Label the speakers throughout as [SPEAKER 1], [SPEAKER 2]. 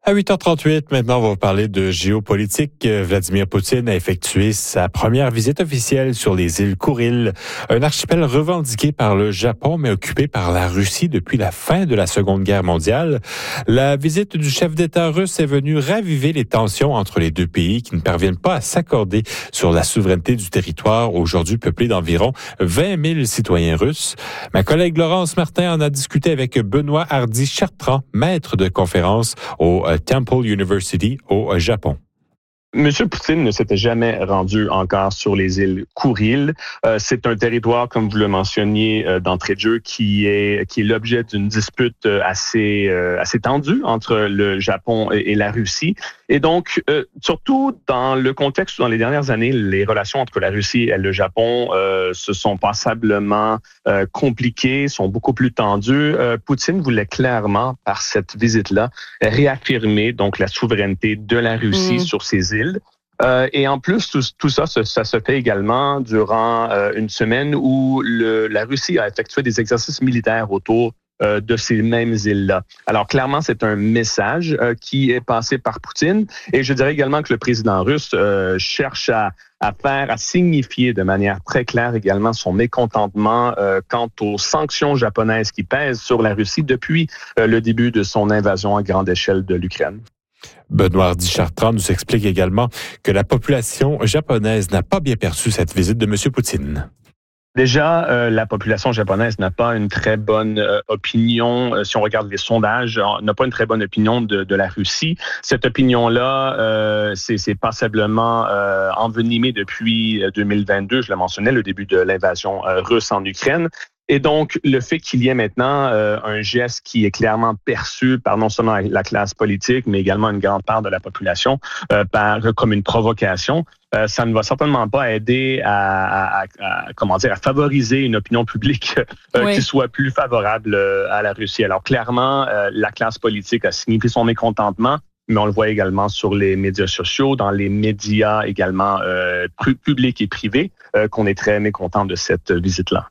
[SPEAKER 1] À 8h38, maintenant, on va vous parler de géopolitique. Vladimir Poutine a effectué sa première visite officielle sur les îles Kouriles, un archipel revendiqué par le Japon, mais occupé par la Russie depuis la fin de la Seconde Guerre mondiale. La visite du chef d'État russe est venue raviver les tensions entre les deux pays qui ne parviennent pas à s'accorder sur la souveraineté du territoire, aujourd'hui peuplé d'environ 20 000 citoyens russes. Ma collègue Laurence Martin en a discuté avec Benoît Hardy-Chartrand, maître de conférence au Temple University au Japon.
[SPEAKER 2] Monsieur Poutine ne s'était jamais rendu encore sur les îles Kouriles. C'est un territoire, comme vous le mentionniez d'entrée de jeu, qui est l'objet d'une dispute assez tendue entre le Japon et la Russie. Et donc, surtout dans le contexte où dans les dernières années, les relations entre la Russie et le Japon se sont passablement compliquées, sont beaucoup plus tendues. Poutine voulait clairement, par cette visite-là, réaffirmer donc la souveraineté de la Russie sur ces îles. Et en plus, tout ça se fait également durant une semaine où la Russie a effectué des exercices militaires autour de ces mêmes îles-là. Alors clairement, c'est un message qui est passé par Poutine. Et je dirais également que le président russe cherche à signifier de manière très claire également son mécontentement quant aux sanctions japonaises qui pèsent sur la Russie depuis le début de son invasion à grande échelle de l'Ukraine.
[SPEAKER 1] Benoît Hardy-Chartrand nous explique également que la population japonaise n'a pas bien perçu cette visite de M. Poutine.
[SPEAKER 2] Déjà, la population japonaise n'a pas une très bonne opinion, si on regarde les sondages, n'a pas une très bonne opinion de la Russie. Cette opinion-là, c'est passablement envenimé depuis 2022, je le mentionnais, le début de l'invasion russe en Ukraine. Et donc, le fait qu'il y ait maintenant un geste qui est clairement perçu par non seulement la classe politique, mais également une grande part de la population comme une provocation, ça ne va certainement pas aider à favoriser une opinion publique qui soit plus favorable à la Russie. Alors clairement, la classe politique a signifié son mécontentement, mais on le voit également sur les médias sociaux, dans les médias également publics et privés, qu'on est très mécontent de cette visite-là.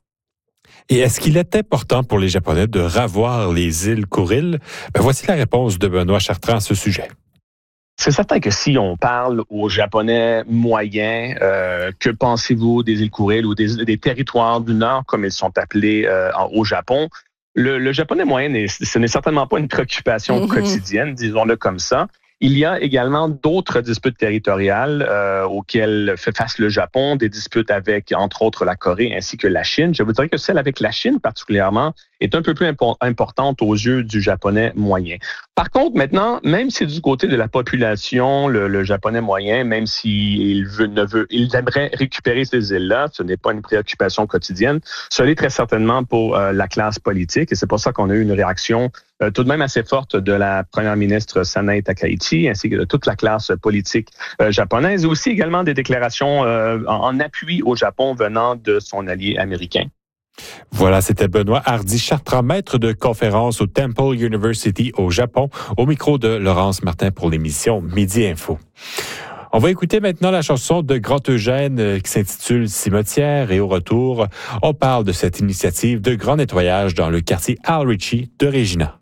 [SPEAKER 1] Et est-ce qu'il est important pour les Japonais de ravoir les îles Kouriles? Voici la réponse de Benoît Chartrand à ce sujet.
[SPEAKER 2] C'est certain que si on parle aux Japonais moyens, que pensez-vous des îles Kouriles ou des territoires du Nord, comme ils sont appelés au Japon? Le Japonais moyen, ce n'est certainement pas une préoccupation quotidienne, disons-le comme ça. Il y a également d'autres disputes territoriales auxquelles fait face le Japon, des disputes avec, entre autres, la Corée ainsi que la Chine. Je vous dirais que celle avec la Chine particulièrement est un peu plus importante aux yeux du Japonais moyen. Par contre, maintenant, même si du côté de la population, le Japonais moyen, même s'il il aimerait récupérer ces îles-là, ce n'est pas une préoccupation quotidienne, ce l'est très certainement pour la classe politique et c'est pour ça qu'on a eu une réaction tout de même assez forte de la première ministre Sanae Takaichi ainsi que de toute la classe politique japonaise et aussi également des déclarations en appui au Japon venant de son allié américain.
[SPEAKER 1] Voilà, c'était Benoît Hardy-Chartrand, maître de conférence au Temple University au Japon, au micro de Laurence Martin pour l'émission Midi Info. On va écouter maintenant la chanson de Grand Eugène qui s'intitule Cimetière et au retour, on parle de cette initiative de grand nettoyage dans le quartier Al Ritchie de Regina.